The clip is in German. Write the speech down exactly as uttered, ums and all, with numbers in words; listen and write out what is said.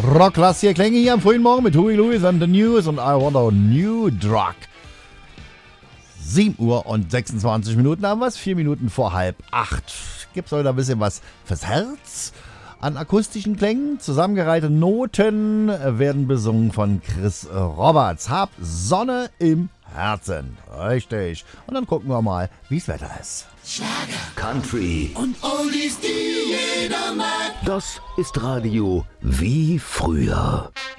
Rocklass hier Klänge hier am frühen Morgen mit Huey Lewis and the News und I Want a New Drug. sieben Uhr und sechsundzwanzig Minuten haben wir es, vier Minuten vor halb acht. Gibt's heute ein bisschen was fürs Herz an akustischen Klängen. Zusammengereihte Noten werden besungen von Chris Roberts. Hab Sonne im Herzen. Richtig. Und dann gucken wir mal, wie's Wetter ist. Schlager, Country und Oldies, die jeder mag. Das ist Radio wie früher.